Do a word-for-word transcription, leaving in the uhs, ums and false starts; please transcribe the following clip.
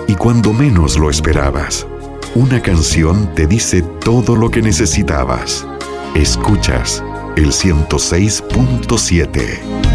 y cuando menos lo esperabas. Una canción te dice todo lo que necesitabas. Escuchas el ciento seis punto siete.